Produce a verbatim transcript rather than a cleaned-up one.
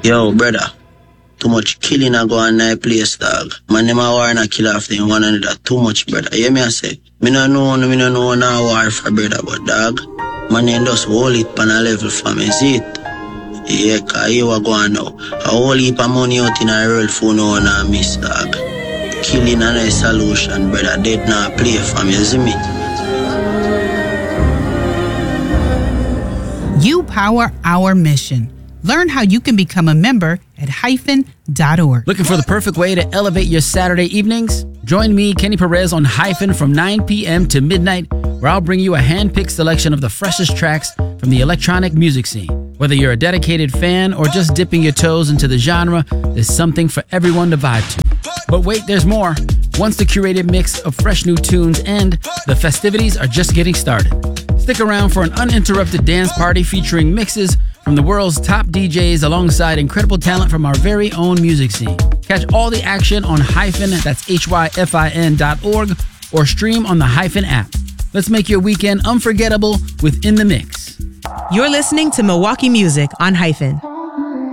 Yo, brother. Too much killing a go on that place, dog. Man, them a war and a kill off them one another. Too much, brother. You hear me I say? Me no know, me no know no war for brother, but dog. Man, they just hold it on a level for me, see it? Yeah, cause you are going now. A whole heap of money out in a world for no one and miss, dog. Killing a nice solution, brother. Dead now play for me, see me? You power our mission. Learn how you can become a member at hyphen dot org. Looking for the perfect way to elevate your Saturday evenings? Join me, Kenny Perez, on Hyphen from nine p.m. to midnight, where I'll bring you a hand-picked selection of the freshest tracks from the electronic music scene. Whether you're a dedicated fan or just dipping your toes into the genre, there's something for everyone to vibe to. But wait, there's more. Once the curated mix of fresh new tunes end, the festivities are just getting started. Stick around for an uninterrupted dance party featuring mixes from the world's top D Js alongside incredible talent from our very own music scene. Catch all the action on Hyphen, that's H Y F I N dot org, or stream on the Hyphen app. Let's make your weekend unforgettable with In the Mix. You're listening to Milwaukee Music on Hyphen.